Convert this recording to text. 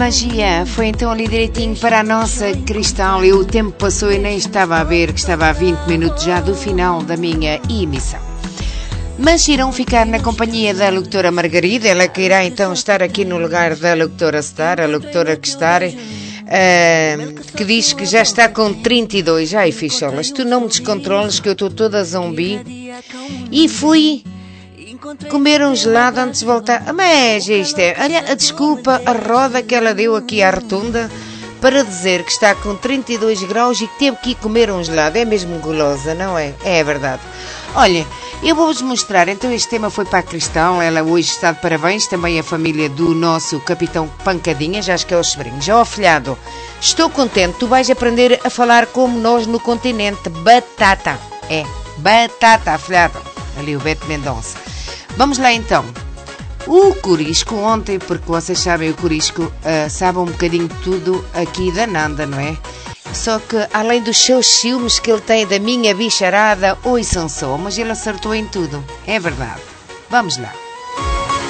magia, foi então ali direitinho para a nossa Cristal e o tempo passou e nem estava a ver que estava a 20 minutos já do final da minha emissão. Mas irão ficar na companhia da locutora Margarida, ela que irá então estar aqui no lugar da locutora Star, a locutora que está, que diz que já está com 32. Ai, ficholas, tu não me descontroles que eu estou toda zombi. E fui comer um gelado antes de voltar. Mas isto é, olha, a desculpa, a roda que ela deu aqui à rotunda para dizer que está com 32 graus e que teve que ir comer um gelado. É mesmo gulosa, não é? É verdade. Olha, eu vou-vos mostrar, então este tema foi para a Cristal, ela hoje está de parabéns, também a família do nosso Capitão Pancadinha, já acho que é os sobrinhos. Já, afilhado, estou contente, tu vais aprender a falar como nós no continente, batata. É, batata, afilhado. Ali o Beto Mendonça. Vamos lá então. O Corisco ontem, porque vocês sabem, o Corisco sabe um bocadinho de tudo aqui da Nanda, não é? Só que, além dos seus ciúmes que ele tem da minha bicharada, ouçam só, mas ele acertou em tudo. É verdade. Vamos lá.